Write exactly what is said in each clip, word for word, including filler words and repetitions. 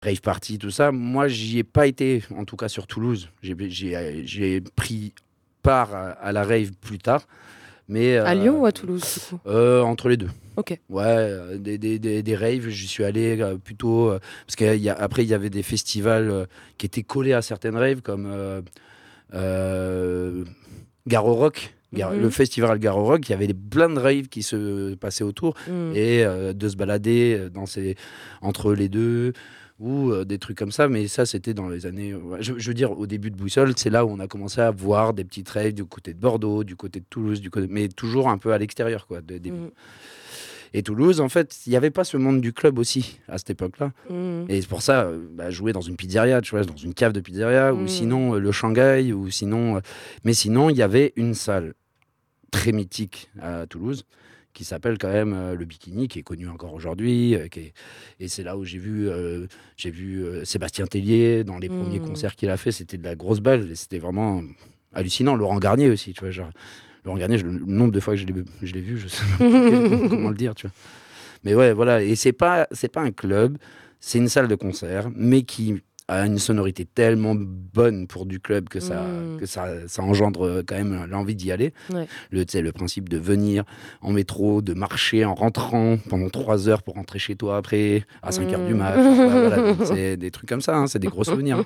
rave party, tout ça. Moi, j'y ai pas été, en tout cas sur Toulouse. J'ai, j'ai, j'ai pris part à, à la rave plus tard. Mais, à euh, Lyon ou à Toulouse, du coup euh, Entre les deux. Ok. Ouais, euh, des, des, des, des raves, j'y suis allé euh, plutôt. Euh, parce qu'après, il y avait des festivals euh, qui étaient collés à certaines raves, comme euh, euh, Garo Rock. Gar- Mhm. Le festival Garo Rock, il y avait des- plein de raves qui se passaient autour. Mm. Et euh, de se balader dans ces, entre les deux, ou euh, des trucs comme ça. Mais ça, c'était dans les années. Ouais, je, je veux dire, au début de Boussole, c'est là où on a commencé à voir des petites raves du côté de Bordeaux, du côté de Toulouse, du côté, mais toujours un peu à l'extérieur, quoi. de- des- Mm. Et Toulouse, en fait, il n'y avait pas ce monde du club aussi à cette époque-là. Mm. Et c'est pour ça, euh, bah, jouer dans une pizzeria, tu vois, dans une cave de pizzeria, Mm. ou sinon euh, le Shanghai, ou sinon. euh, Mais sinon, il y avait une salle très mythique à Toulouse qui s'appelle quand même euh, le Bikini, qui est connu encore aujourd'hui. euh, qui est- Et c'est là où j'ai vu, euh, j'ai vu euh, Sébastien Tellier dans les Mm. premiers concerts qu'il a fait. C'était de la grosse balle et c'était vraiment hallucinant. Laurent Garnier aussi, tu vois, genre. Laurent Garnier, je- le nombre de fois que je l'ai, je l'ai vu, je sais pas comment le dire, tu vois. Mais ouais, voilà. Et c'est pas, c'est pas un club, c'est une salle de concert, mais qui a une sonorité tellement bonne pour du club que ça, Mm. que ça, ça engendre quand même l'envie d'y aller. Ouais. Le, tu sais, le principe de venir en métro, de marcher en rentrant pendant trois heures pour rentrer chez toi après, à cinq heures du Mm. mat. Enfin, ouais, voilà, donc c'est des trucs comme ça, hein, c'est des gros souvenirs.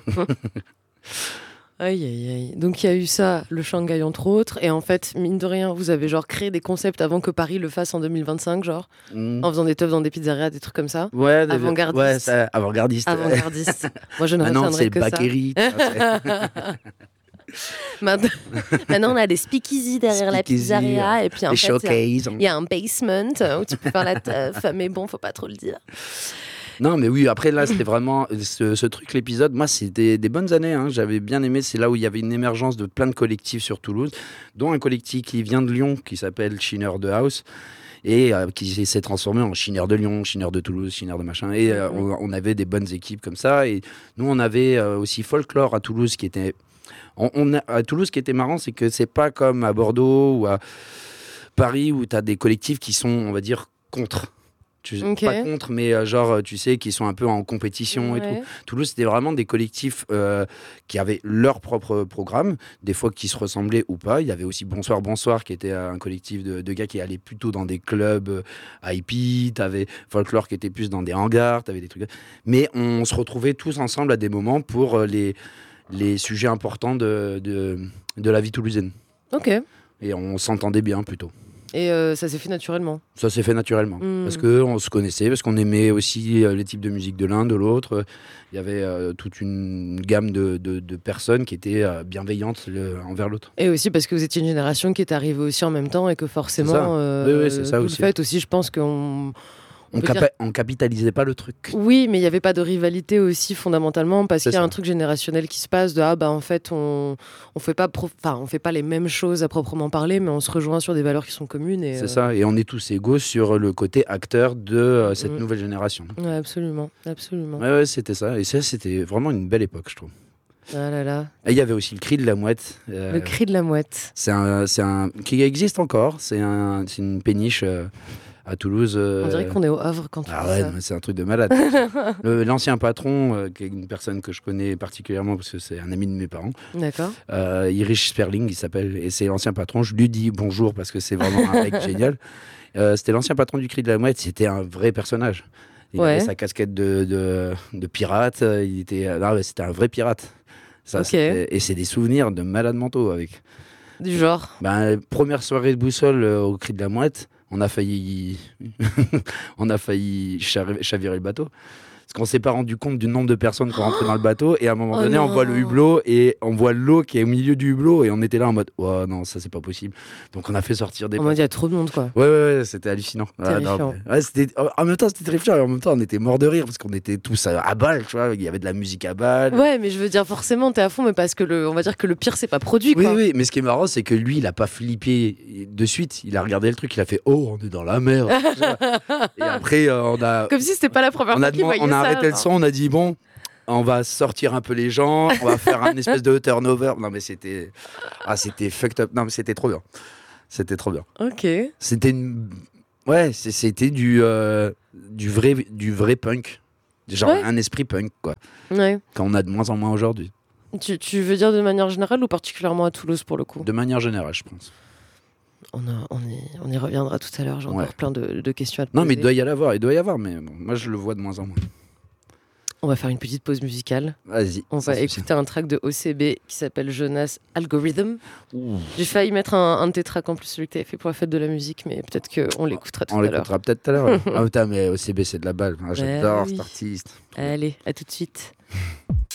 Aïe, aïe, aïe. Donc il y a eu ça, le Shanghai entre autres, et en fait, mine de rien, vous avez genre créé des concepts avant que Paris le fasse en deux mille vingt-cinq, genre, Mm. en faisant des teufs dans des pizzerias, des trucs comme ça. Ouais, des- Avant-gardiste. ouais, ça, avant-gardiste. Avant-gardiste. Moi, je ne Maintenant, retiendrai c'est que ça. Bakery. tu vois, c'est- Maintenant, maintenant, on a des speakeasy derrière la Speakeasy, pizzeria, et puis en les fait, il y a- showcases. il y, a un basement euh, où tu peux faire la teuf, mais bon, faut pas trop le dire. Non, mais oui, après, là, c'était vraiment ce, ce truc, l'épisode. Moi, c'était des bonnes années. Hein. J'avais bien aimé. C'est là où il y avait une émergence de plein de collectifs sur Toulouse, dont un collectif qui vient de Lyon, qui s'appelle Shiner de House, et euh, qui s'est transformé en Shiner de Lyon, Shiner de Toulouse, Shiner de machin. Et euh, on, on avait des bonnes équipes comme ça. Et nous, on avait euh, aussi Folklore à Toulouse, qui était. On, on a, à Toulouse, ce qui était marrant, c'est que c'est pas comme à Bordeaux ou à Paris où tu as des collectifs qui sont, on va dire, contre. Tu, Ok. Pas contre, mais euh, genre, tu sais, qui sont un peu en compétition et Ouais. tout. Toulouse, c'était vraiment des collectifs euh, qui avaient leur propre programme, des fois qui se ressemblaient ou pas. Il y avait aussi Bonsoir, Bonsoir, qui était un collectif de, de gars qui allaient plutôt dans des clubs euh, hippie. T'avais Folklore qui était plus dans des hangars, t'avais des trucs. Mais on se retrouvait tous ensemble à des moments pour euh, les, les sujets importants de, de, de la vie toulousaine. Ok. Et on s'entendait bien plutôt. Et euh, ça s'est fait naturellement. Ça s'est fait naturellement. Mm. Parce qu'on se connaissait, parce qu'on aimait aussi euh, les types de musique de l'un, de l'autre. Il y avait euh, toute une gamme de, de, de personnes qui étaient euh, bienveillantes le- envers l'autre. Et aussi parce que vous étiez une génération qui est arrivée aussi en même temps et que forcément, C'est ça. euh, Oui, oui, c'est ça vous aussi. le faites aussi, je pense qu'on... On, peut capa- dire- on capitalisait pas le truc. Oui, mais il n'y avait pas de rivalité aussi fondamentalement parce C'est qu'il y a ça. un truc générationnel qui se passe de ah bah en fait on on fait pas pro- enfin on fait pas les mêmes choses à proprement parler mais on se rejoint sur des valeurs qui sont communes et C'est euh, ça. Et on est tous égaux sur le côté acteur de euh, cette Mm. nouvelle génération. ouais, absolument, absolument. Ouais, ouais, c'était ça. Et ça, c'était vraiment une belle époque, je trouve. Ah là là, Et il y avait aussi le cri de la mouette. euh, le cri de la mouette. C'est un, c'est un qui existe encore. C'est un, c'est une péniche euh, à Toulouse. euh, On dirait qu'on est au Havre quand on Ah dit ouais, ça. non, mais c'est un truc de malade. Le- L'ancien patron, euh, qui est une personne que je connais particulièrement parce que c'est un ami de mes parents, D'accord. euh, Irish Sperling, il s'appelle, et c'est l'ancien patron. Je lui dis bonjour parce que c'est vraiment un mec génial. Euh, c'était l'ancien patron du Cri de la Mouette. C'était un vrai personnage. Il Ouais. avait sa casquette de, de, de pirate. Il était, non, mais c'était un vrai pirate. Ça, Ok. c'était- et c'est des souvenirs de malades mentaux avec. Du genre. Ben, première soirée de boussole euh, au Cri de la Mouette, on a failli, on a failli char- chavirer le bateau. Parce qu'on s'est pas rendu compte du nombre de personnes qui rentraient dans le bateau. Et à un moment Oh donné, on non. voit le hublot et on voit l'eau qui est au milieu du hublot. Et on était là en mode, oh non, ça c'est pas possible. Donc on a fait sortir des En mode il y a trop de monde quoi. Ouais, ouais, ouais, c'était hallucinant. Ouais, Terrifiant. non, mais- ouais, c'était... En même temps, c'était terrifiant. Et en même temps, on était morts de rire parce qu'on était tous à, à balle, tu vois. Il y avait de la musique à balle. Ouais, mais je veux dire forcément t'es à fond mais parce que le on va dire que le pire c'est pas produit Oui, quoi. oui, mais ce qui est marrant, c'est que lui, il a pas flippé de suite. Il a regardé le truc, il a fait, oh, on est dans la merde. Et après, euh, on a, Comme si c'était pas la première on fois a, qu'il demandé- voyait on a ça, arrêté le genre. son, on a dit, bon, on va sortir un peu les gens, on va faire un espèce de turnover. Non, mais c'était, ah, c'était fucked up. Non, mais c'était trop bien. C'était trop bien. Ok. C'était une... Ouais, c'est- c'était du, euh, du, vrai, du vrai punk. Genre Ouais. un esprit punk, quoi. Ouais. Quand on a de moins en moins aujourd'hui. Tu, tu veux dire de manière générale ou particulièrement à Toulouse pour le coup? De manière générale, je pense. On, a- on, y, on y reviendra tout à l'heure, j'ai Ouais. encore plein de, de questions à te Non, poser. mais il doit y avoir, il doit y avoir, mais bon, moi je le vois de moins en moins. On va faire une petite pause musicale. Vas-y. On sans va souci. écouter un track de O C B qui s'appelle Jonas Algorithm. Ouh. J'ai failli mettre un, un de tes tracks en plus, celui que tu avais fait pour la fête de la musique, mais peut-être qu'on l'écoutera tout On à l'heure. l'écoutera peut-être tout à l'heure. Ah putain, mais O C B c'est de la balle. Ah, J'adore oui. cet artiste. Allez, à tout de suite.